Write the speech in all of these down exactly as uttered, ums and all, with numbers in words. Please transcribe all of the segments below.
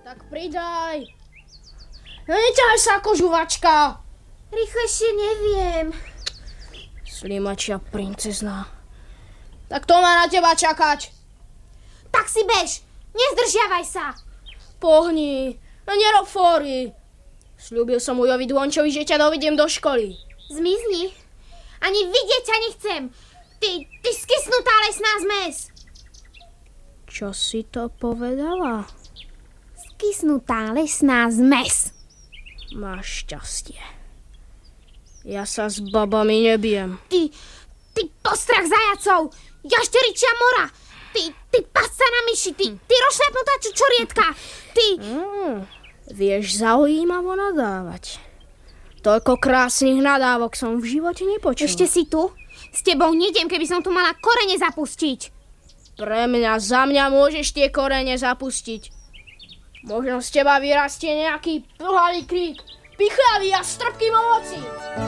Tak pridaj. No neťahaj sa ako žuvačka. Rýchlejšie neviem. Slimačia princezná. Tak to má na teba čakať. Tak si bež, nezdržiavaj sa. Pohni, no nerob fóry. Sľúbil som Ujovi Dvončovi, že ťa dovediem do školy. Zmizni. Ani vidieť ťa nechcem. Ty, ty skysnutá lesná zmes. Čo si to povedala? Skysnutá lesná zmes. Máš šťastie. Ja sa s babami nebijem. Ty, ty postrach zajacov, jašteričia mora, ty, ty pasca na myši, ty, ty rozšľapnutá čučorietka, ty... Mm, vieš zaujímavo nadávať. Toľko krásnych nadávok som v živote nepočul. Ešte si tu? S tebou nejdem, keby som tu mala korene zapustiť. Pre mňa, za mňa môžeš tie korene zapustiť. Možno z teba vyrastie nejaký plhalý krík, pichlavý a s trpkým ovocím.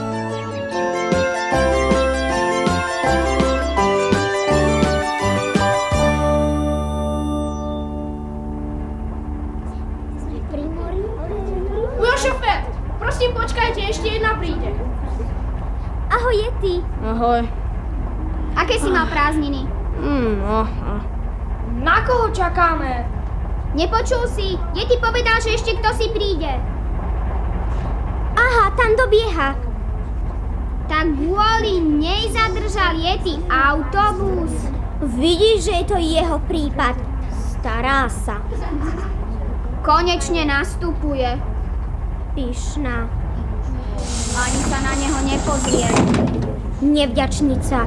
Ujo, šofér, prosím, počkajte, ešte jedna príde. Ahoj, Yeti. Ahoj. Aké si mal prázdniny? Mm, no, no. Na koho čakáme? Nepočul si? Yeti povedal, že ešte kto si príde. Aha, tam dobieha. Tak kvôli nej zadržal Yeti autobus. Vidíš, že je to jeho prípad. Stará sa. Konečne nastupuje. Pyšná. Ani sa na neho nepozrie. Nevďačnica.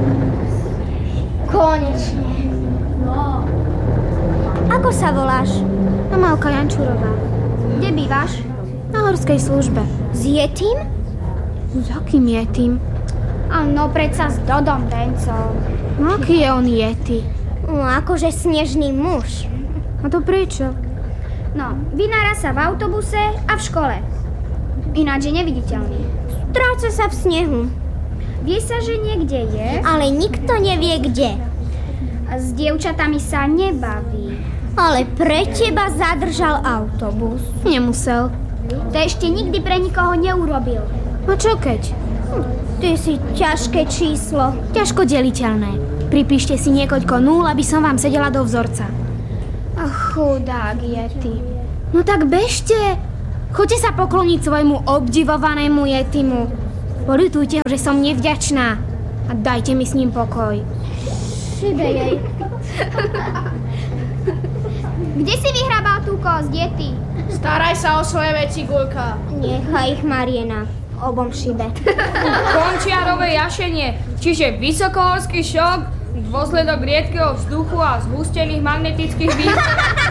Konečne. No. Ako sa voláš? Amalka Jančurová. Kde bývaš? Na horskej službe. S Yetim? S akým Yetim? No, predsa s Dodom Dencom. No, aký je on Yeti? No, akože snežný muž. A to prečo? No, vynára sa v autobuse a v škole. Ináč je neviditeľný. Stráca sa v snehu. Vie sa, že niekde je, ale nikto nevie kde. A s dievčatami sa nebaví. Ale pre teba zadržal autobus. Nemusel. To ešte nikdy pre nikoho neurobil. A čo keď? Ty si ťažké číslo. Ťažko deliteľné. Pripíšte si niekoľko nul, aby som vám sedela do vzorca. Ach, chudák Yeti. No tak bežte. Choďte sa pokloniť svojmu obdivovanému Yetimu. Poľutujte ho, že som nevďačná. A dajte mi s ním pokoj. Šibe jej. Kde si vyhrabal tú kosť, Yeti? Staraj sa o svoje veci, Guľka. Nechaj ich, Mariena. Obom šibe. Končiarové jašenie, čiže vysokohorský šok, dôsledok riedkeho vzduchu a zhustených magnetických výzv.